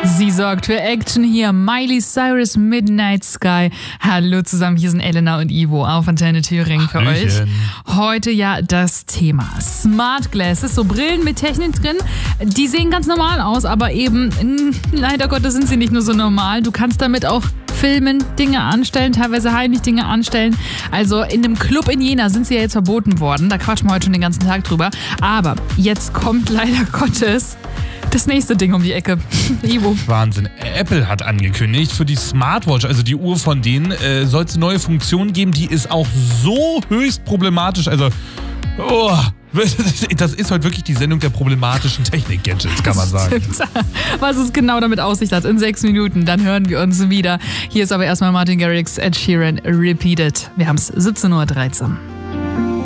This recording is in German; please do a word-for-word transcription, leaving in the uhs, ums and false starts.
Sie sorgt für Action hier. Miley Cyrus, Midnight Sky. Hallo zusammen, hier sind Elena und Ivo auf Antenne Thüringen für Hallöchen. euch. Heute ja das Thema Smart Glasses, so Brillen mit Technik drin. Die sehen ganz normal aus, aber eben, leider Gottes sind sie nicht nur so normal. Du kannst damit auch filmen, Dinge anstellen, teilweise heimlich Dinge anstellen. Also in einem Club in Jena sind sie ja jetzt verboten worden. Da quatschen wir heute schon den ganzen Tag drüber. Aber jetzt kommt leider Gottes das nächste Ding um die Ecke. Ivo. Wahnsinn. Apple hat angekündigt, für die Smartwatch, also die Uhr von denen, äh, soll es neue Funktionen geben, die ist auch so höchst problematisch. Also, oh, das ist heute wirklich die Sendung der problematischen Technik-Gadgets, kann man sagen. Stimmt. Was es genau damit auf sich hat, in sechs Minuten, dann hören wir uns wieder. Hier ist aber erstmal Martin Garrix, Ed Sheeran, Repeat It. Wir haben es siebzehn Uhr dreizehn.